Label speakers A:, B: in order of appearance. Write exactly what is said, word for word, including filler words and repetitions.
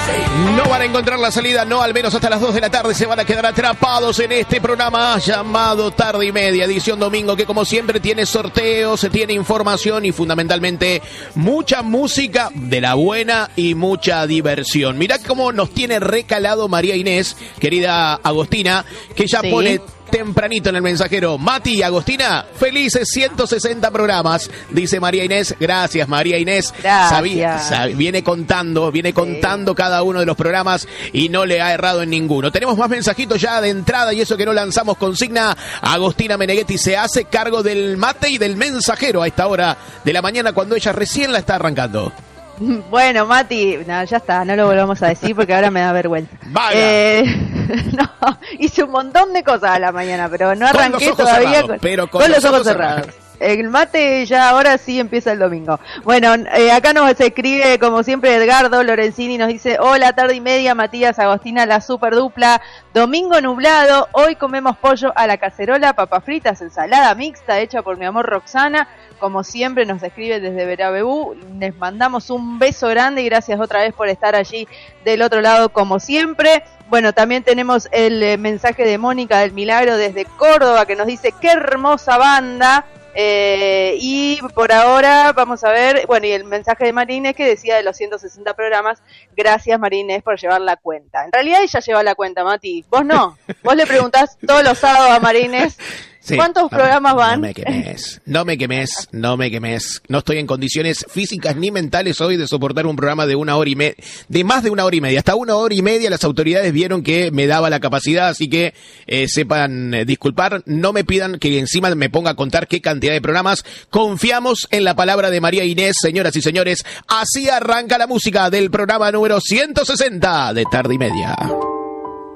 A: No van a encontrar la salida, no, al menos hasta las dos de la tarde se van a quedar atrapados en este programa llamado Tarde y Media, edición domingo, que como siempre tiene sorteos, tiene información y fundamentalmente mucha música de la buena y mucha diversión. Mirá cómo nos tiene recalado María Inés, querida Agostina, que ya sí. pone tempranito en el mensajero: Mati y Agostina, felices ciento sesenta programas, dice María Inés. Gracias, María Inés.
B: Gracias.
A: Sabía, sab, viene contando, viene sí. contando cada uno de los programas y no le ha errado en ninguno. Tenemos más mensajitos ya de entrada y eso que no lanzamos consigna. Agostina Meneghetti se hace cargo del mate y del mensajero a esta hora de la mañana cuando ella recién la está arrancando.
B: Bueno, Mati, no, ya está, no lo volvamos a decir porque ahora me da vergüenza.
A: Vaya.
B: Eh, no, hice un montón de cosas a la mañana, pero no arranqué
A: con
B: todavía
A: cerrados,
B: con,
A: pero con,
B: con
A: los,
B: los ojos cerrados. cerrados. El mate ya ahora sí empieza el domingo. Bueno, eh, acá nos escribe como siempre Edgardo Lorenzini, nos dice: hola, tarde y media, Matías, Agostina, la super dupla. Domingo nublado, hoy comemos pollo a la cacerola, papas fritas, ensalada mixta hecha por mi amor Roxana. Como siempre nos escribe desde Verabebú, les mandamos un beso grande y gracias otra vez por estar allí del otro lado como siempre. Bueno, también tenemos el eh, mensaje de Mónica del Milagro desde Córdoba que nos dice: qué hermosa banda. Eh, y por ahora vamos a ver, bueno, y el mensaje de Marínez que decía de los ciento sesenta programas. Gracias, Marínez, por llevar la cuenta. En realidad ella lleva la cuenta, Mati, vos no. Vos le preguntás todos los sábados a Marínez sí, ¿cuántos no, programas van?
A: No me quemes, no me quemes, no me quemes. No estoy en condiciones físicas ni mentales hoy de soportar un programa de una hora y media, de más de una hora y media. Hasta una hora y media las autoridades vieron que me daba la capacidad, así que eh, sepan eh, disculpar. No me pidan que encima me ponga a contar qué cantidad de programas. Confiamos en la palabra de María Inés, señoras y señores. Así arranca la música del programa número ciento sesenta de Tarde y Media.